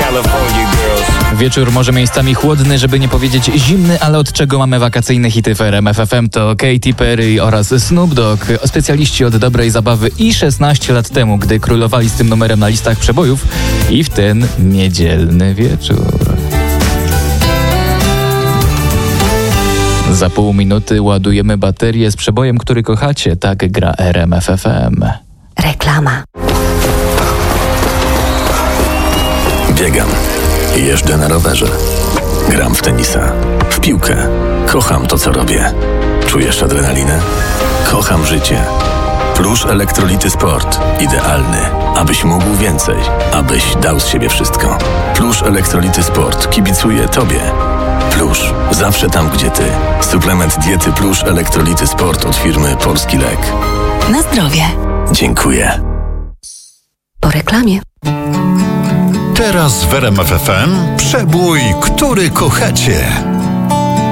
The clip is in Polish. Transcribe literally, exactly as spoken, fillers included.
California girls. Wieczór może miejscami chłodny, żeby nie powiedzieć zimny, ale od czego mamy wakacyjne hity w R M F F M to Katy Perry oraz Snoop Dogg, specjaliści od dobrej zabawy i szesnaście lat temu, gdy królowali z tym numerem na listach przebojów i w ten niedzielny wieczór. Za pół minuty ładujemy baterię z przebojem, który kochacie. Tak gra R M F F M. Reklama. Biegam. Jeżdżę na rowerze. Gram w tenisa. W piłkę. Kocham to, co robię. Czujesz adrenalinę? Kocham życie. Plusz Elektrolity Sport. Idealny. Abyś mógł więcej. Abyś dał z siebie wszystko. Plusz Elektrolity Sport. Kibicuję Tobie. Plusz. Zawsze tam, gdzie Ty. Suplement diety Plusz Elektrolity Sport od firmy Polski Lek. Na zdrowie. Dziękuję. Po reklamie. Teraz w R M F F M przebój, który kochacie.